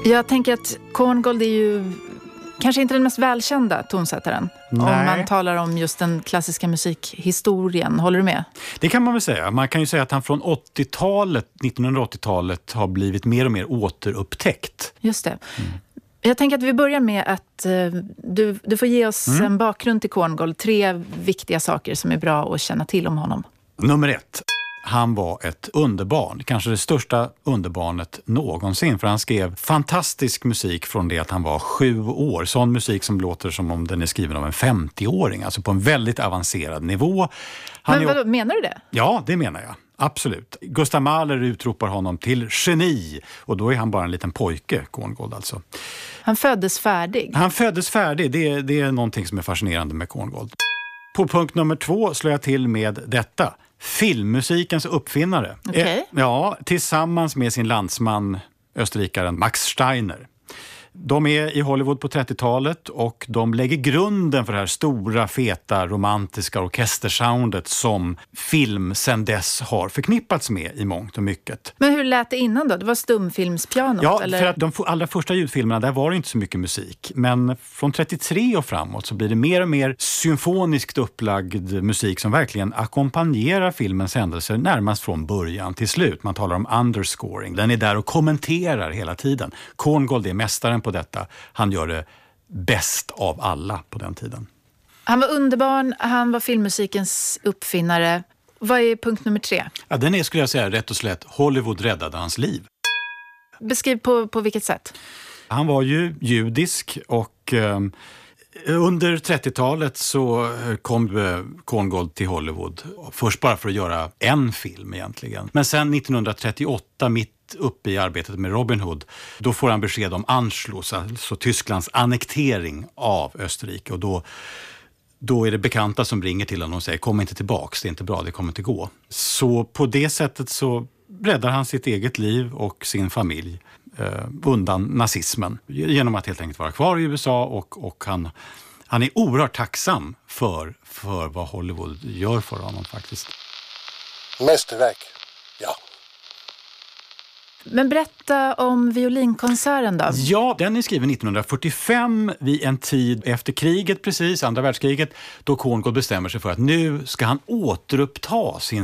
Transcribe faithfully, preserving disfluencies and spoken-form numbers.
Jag tänker att Korngold är ju kanske inte den mest välkända tonsättaren. Nej. Om man talar om just den klassiska musikhistorien. Håller du med? Det kan man väl säga. Man kan ju säga att han från åttiotalet, nittonhundraåttiotalet har blivit mer och mer återupptäckt. Just det. Mm. Jag tänker att vi börjar med att uh, du, du får ge oss mm. en bakgrund till Korngold. Tre viktiga saker som är bra att känna till om honom. Nummer ett. Han var ett underbarn, kanske det största underbarnet någonsin, för han skrev fantastisk musik från det att han var sju år. Sån musik som låter som om den är skriven av en femtioåring, alltså på en väldigt avancerad nivå. Han Men vad, är... menar du det? Ja, det menar jag. Absolut. Gustav Mahler utropar honom till geni, och då är han bara en liten pojke, Korngold alltså. Han föddes färdig. Han föddes färdig, det är, det är någonting som är fascinerande med Korngold. På punkt nummer två slår jag till med detta. Filmmusikens uppfinnare. Okay. Ja, tillsammans med sin landsman, österrikaren Max Steiner. De är i Hollywood på trettiotalet och de lägger grunden för det här stora, feta, romantiska orkestersoundet som film sedan dess har förknippats med i mångt och mycket. Men hur lät det innan då? Det var stumfilmspianot? Ja, eller? För att de allra första ljudfilmerna, där var det inte så mycket musik. Men från trettiotre och framåt så blir det mer och mer symfoniskt upplagd musik som verkligen ackompanjerar filmens händelser närmast från början till slut. Man talar om underscoring. Den är där och kommenterar hela tiden. Korngold är mästaren på detta. Han gör det bäst av alla på den tiden. Han var underbarn, han var filmmusikens uppfinnare. Vad är punkt nummer tre? Ja, den är, skulle jag säga, rätt och slätt Hollywood räddade hans liv. Beskriv på, på vilket sätt? Han var ju judisk och eh, under trettiotalet så kom eh, Korngold till Hollywood. Först bara för att göra en film egentligen. Men sen nittonhundratrettioåtta, mitt uppe i arbetet med Robin Hood, då får han besked om Anschluss, alltså Tysklands annektering av Österrike. Och då, då är det bekanta som ringer till honom och säger kom inte tillbaks, det är inte bra, det kommer inte gå. Så på det sättet så räddar han sitt eget liv och sin familj eh, undan nazismen genom att helt enkelt vara kvar i U S A, och, och han, han är oerhört tacksam för, för vad Hollywood gör för honom faktiskt. Mästerverk, ja. Men berätta om violinkonserten då. Ja, den är skriven nittonhundrafyrtiofem, vid en tid efter kriget precis, andra världskriget, då Korngold bestämmer sig för att nu ska han återuppta sin